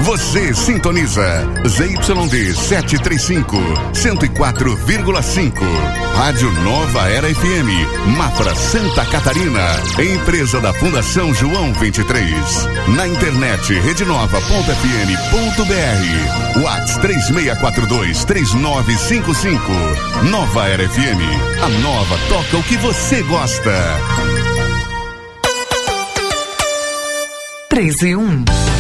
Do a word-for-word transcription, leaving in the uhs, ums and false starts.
Você sintoniza Z Y D setecentos e trinta e cinco, cento e quatro vírgula cinco. Rádio Nova Era F M, Mafra, Santa Catarina. Empresa da Fundação João vinte e três. Na internet rede nova ponto f m ponto b r. WhatsApp três seis quatro dois, três nove cinco cinco. Nova Era F M. A nova toca o que você gosta. três e um.